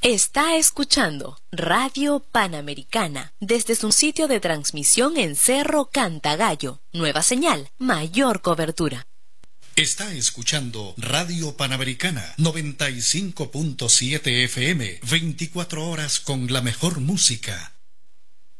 Está escuchando Radio Panamericana desde su sitio de transmisión en Cerro Cantagallo. Nueva señal, mayor cobertura. Está escuchando Radio Panamericana 95.7 FM, 24 horas con la mejor música.